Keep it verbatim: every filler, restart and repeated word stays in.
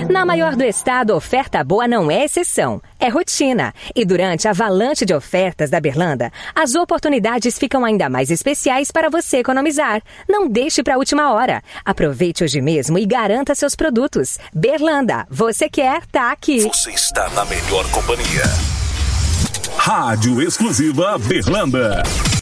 Na maior do estado, oferta boa não é exceção, é rotina. E durante a avalanche de ofertas da Berlanda, as oportunidades ficam ainda mais especiais para você economizar. Não deixe para a última hora. Aproveite hoje mesmo e garanta seus produtos. Berlanda, você quer, tá aqui. Você está na melhor companhia. Rádio Exclusiva Berlanda.